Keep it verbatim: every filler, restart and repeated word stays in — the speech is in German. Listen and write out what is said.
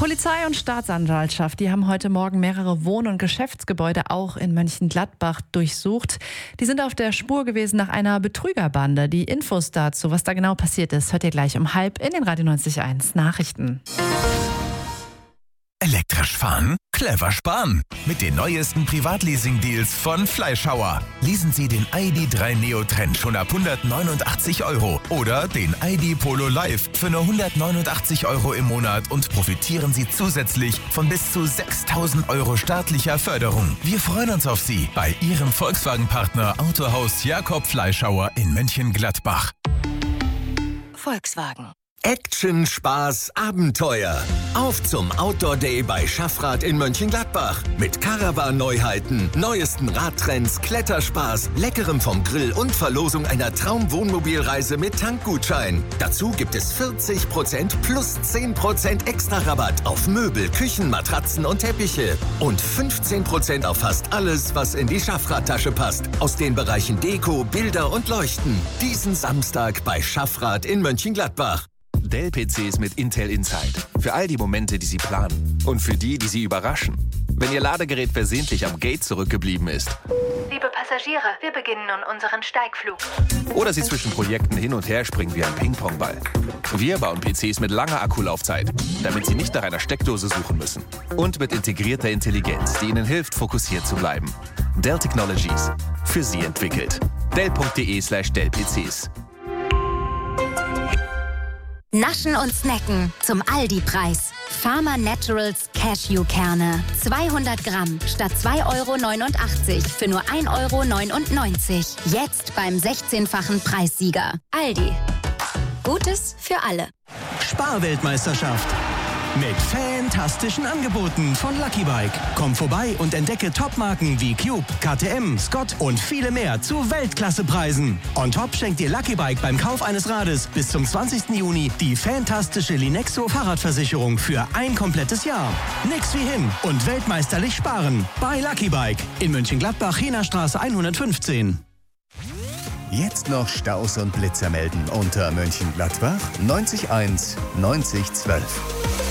Polizei und Staatsanwaltschaft, die haben heute Morgen mehrere Wohn- und Geschäftsgebäude auch in Mönchengladbach durchsucht. Die sind auf der Spur gewesen nach einer Betrügerbande. Die Infos dazu, was da genau passiert ist, hört ihr gleich um halb in den Radio neunzig Komma eins Nachrichten. Elektrisch fahren? Clever sparen. Mit den neuesten Privatleasing-Deals von Fleischhauer. Leasen Sie den I D drei Neo Trend schon ab hundertneunundachtzig Euro oder den I D Polo Live für nur hundertneunundachtzig Euro im Monat und profitieren Sie zusätzlich von bis zu sechstausend Euro staatlicher Förderung. Wir freuen uns auf Sie bei Ihrem Volkswagen-Partner Autohaus Jakob Fleischhauer in Mönchengladbach. Volkswagen. Action, Spaß, Abenteuer. Auf zum Outdoor Day bei Schaffrath in Mönchengladbach. Mit Caravan-Neuheiten, neuesten Radtrends, Kletterspaß, Leckerem vom Grill und Verlosung einer Traum-Wohnmobilreise mit Tankgutschein. Dazu gibt es vierzig Prozent plus zehn Prozent extra Rabatt auf Möbel, Küchen, Matratzen und Teppiche. Und fünfzehn Prozent auf fast alles, was in die Schaffrath-Tasche passt. Aus den Bereichen Deko, Bilder und Leuchten. Diesen Samstag bei Schaffrath in Mönchengladbach. Dell-P Cs mit Intel Inside. Für all die Momente, die Sie planen. Und für die, die Sie überraschen. Wenn Ihr Ladegerät versehentlich am Gate zurückgeblieben ist. Liebe Passagiere, wir beginnen nun unseren Steigflug. Oder Sie zwischen Projekten hin und her springen wie ein Ping-Pong-Ball. Wir bauen P Cs mit langer Akkulaufzeit, damit Sie nicht nach einer Steckdose suchen müssen. Und mit integrierter Intelligenz, die Ihnen hilft, fokussiert zu bleiben. Dell Technologies. Für Sie entwickelt. Dell.de slash Dell-PCs. Naschen und Snacken zum Aldi-Preis. Farmer Naturals Cashewkerne. zweihundert Gramm statt zwei Euro neunundachtzig für nur ein Euro neunundneunzig. Jetzt beim sechzehnfachen Preissieger. Aldi. Gutes für alle. Sparweltmeisterschaft. Mit fantastischen Angeboten von Lucky Bike. Komm vorbei und entdecke Topmarken wie Cube, K T M, Scott und viele mehr zu Weltklassepreisen. On top schenkt dir Lucky Bike beim Kauf eines Rades bis zum zwanzigsten Juni die fantastische Linexo Fahrradversicherung für ein komplettes Jahr. Nix wie hin und weltmeisterlich sparen. Bei Lucky Bike in Mönchengladbach, Hehnerstraße hundertfünfzehn. Jetzt noch Staus und Blitzer melden unter Mönchengladbach neunzig eins neunzig zwölf.